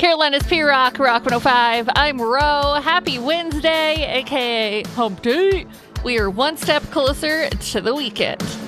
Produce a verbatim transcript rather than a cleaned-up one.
Carolina's P Rock, Rock one oh five. I'm Ro. Happy Wednesday, aka Hump Day. We are one step closer to the weekend.